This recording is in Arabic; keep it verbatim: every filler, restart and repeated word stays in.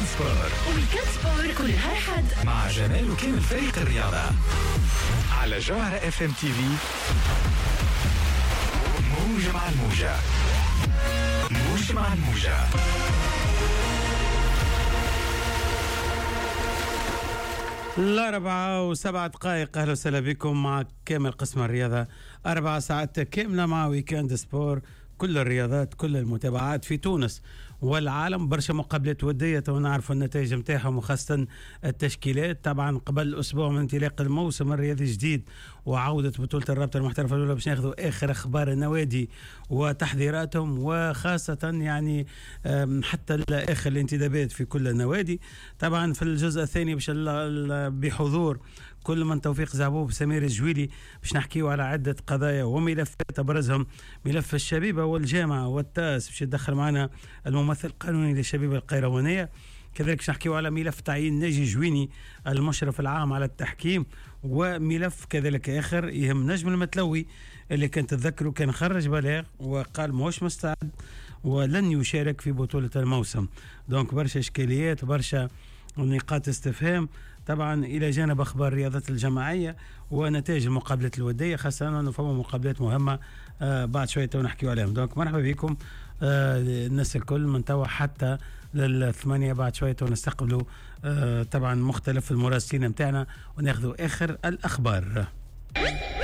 سبور. ويكند سبور كلها حد مع جمال وكامل فريق الرياضة على جوهرة اف ام تي في. موجة مع الموجة، موجة مع الموجة. الأربعة وسبعة دقائق. أهلا وسهلا بكم مع كامل قسم الرياضة، أربع ساعات كاملة مع ويكند سبور، كل الرياضات كل المتابعات في تونس والعالم. برشا مقابلات ودية ونعرف النتائج متاعهم وخاصة التشكيلات. طبعا قبل أسبوع من انطلاق الموسم الرياضي الجديد وعودة بطولة الرابطة المحترفة الأولى باش ناخذوا آخر أخبار النوادي وتحضيراتهم، وخاصة يعني حتى آخر الانتدابات في كل النوادي. طبعا في الجزء الثاني باش بحضور كل من توفيق زعبوب سمير الجويلي باش نحكيوا على عدة قضايا وملفات، أبرزهم ملف الشبيبة والجامعة والتاس باش يدخل معنا الممثل القانوني للشبيبة القيروانية. كذلك باش نحكيوا على ملف تعيين ناجي جويني المشرف العام على التحكيم، وملف كذلك آخر يهم نجم المتلوي اللي كان تتذكروا كان خرج بلاغ وقال موش مستعد ولن يشارك في بطولة الموسم. دونك برشا إشكاليات وبرشا نقاط استفهام طبعا إلى جانب أخبار الرياضات الجماعية ونتائج المقابلات الودية، خاصة أنه فما مقابلات مهمة آه بعد شوية ونحكيوا عليهم. دونك مرحبا بكم آه الناس الكل من توا حتى للثمانية بعد شوية ونستقبلوا آه طبعا مختلف المراسلين متاعنا وناخذوا آخر الأخبار.